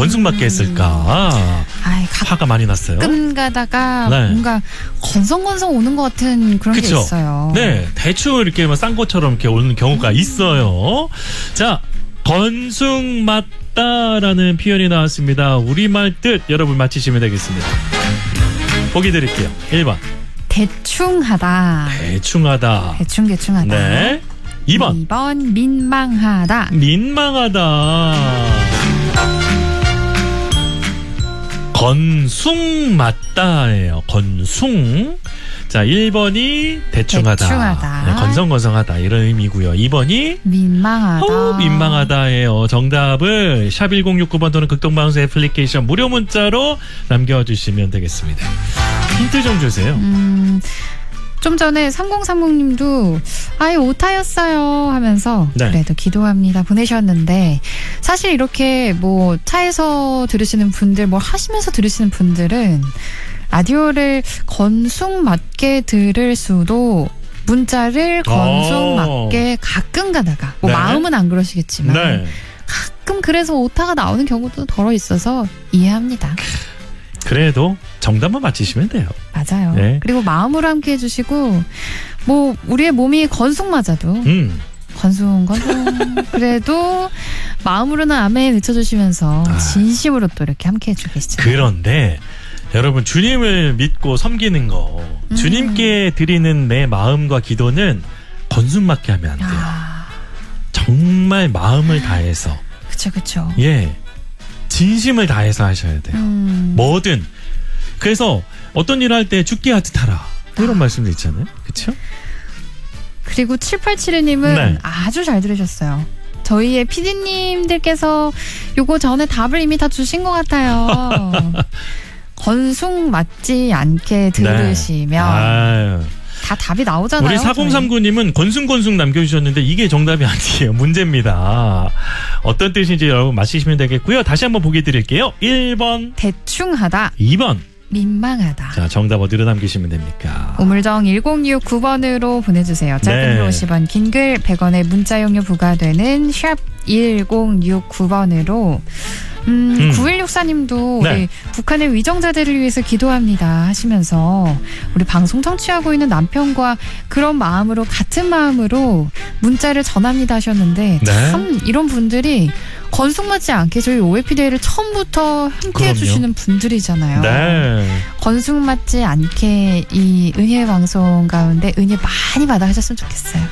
건숙맞게 했을까? 아이, 화가 많이 났어요. 가끔 가다가 네. 뭔가 건성건성 오는 것 같은 그런 그쵸? 게 있어요. 네, 대충 이렇게 뭐 싼 것처럼 이렇게 오는 경우가 있어요. 자, 건숙 맞다라는 표현이 나왔습니다. 우리말 뜻 여러분 맞히시면 되겠습니다. 보기 드릴게요. 1번. 대충하다. 대충하다. 대충하다. 네. 2번. 2번 민망하다. 민망하다. 건숭 맞다예요. 건숭. 자, 1번이 대충하다. 네, 건성건성하다 이런 의미고요. 2번이 민망하다. 민망하다예요. 정답을 샵 1069번 또는 극동방송 애플리케이션 무료 문자로 남겨주시면 되겠습니다. 힌트 좀 주세요. 좀 전에 3030님도 아예 오타였어요 하면서 네. 그래도 기도합니다 보내셨는데, 사실 이렇게 뭐 차에서 들으시는 분들, 뭐 하시면서 들으시는 분들은 라디오를 건숭 맞게 들을 수도, 문자를 건숭 맞게 가끔 가다가 뭐 네. 마음은 안 그러시겠지만 네. 가끔 그래서 오타가 나오는 경우도 덜어 있어서 이해합니다. 그래도 정답만 맞히시면 돼요. 맞아요. 네. 그리고 마음으로 함께 해주시고, 뭐 우리의 몸이 건숭 맞아도 건숭 그래도 마음으로는 아멘 외쳐주시면서 진심으로 또 이렇게 함께 해주고 계시죠. 그런데 여러분, 주님을 믿고 섬기는 거, 주님께 드리는 내 마음과 기도는 건숭 맞게 하면 안 돼요. 정말 마음을 다해서, 그쵸. 예, 진심을 다해서 하셔야 돼요. 뭐든. 그래서 어떤 일을 할 때 죽게 하듯 하라, 이런 말씀도 있잖아요. 그렇죠? 그리고 7871님은 네. 아주 잘 들으셨어요. 저희의 PD님들께서 요거 전에 답을 이미 다 주신 것 같아요. 건숭 맞지 않게 들으시면 네. 아유. 다 답이 나오잖아요. 우리 4039님은 건숭건숭 남겨주셨는데 이게 정답이 아니에요. 문제입니다. 어떤 뜻인지 여러분 맞히시면 되겠고요. 다시 한번 보기 드릴게요. 1번. 대충하다. 2번. 민망하다. 자, 정답 어디로 남기시면 됩니까? 우물정 1069번으로 보내주세요. 짧은 글 50원, 긴 글 100원의 문자 용료 부과되는 샵 1069번으로 9164님도 네. 우리 북한의 위정자들을 위해서 기도합니다 하시면서 우리 방송 청취하고 있는 남편과 그런 마음으로, 같은 마음으로 문자를 전합니다 하셨는데, 네. 참 이런 분들이 건숭맞지 않게 저희 OFD를 처음부터 함께 해주시는 분들이잖아요. 네. 건숭맞지 않게 이 은혜 방송 가운데 은혜 많이 받아가셨으면 좋겠어요.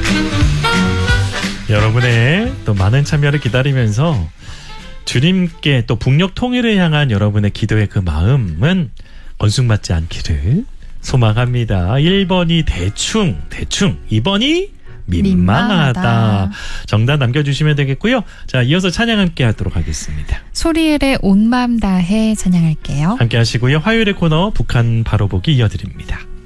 여러분의 또 많은 참여를 기다리면서 주님께 또 북녘 통일을 향한 여러분의 기도의 그 마음은 건숭맞지 않기를 소망합니다. 1번이 대충, 2번이 민망하다. 정답 남겨주시면 되겠고요. 자, 이어서 찬양 함께 하도록 하겠습니다. 소리엘의 온 마음 다해 찬양할게요. 함께 하시고요. 화요일의 코너 북한 바로 보기 이어드립니다.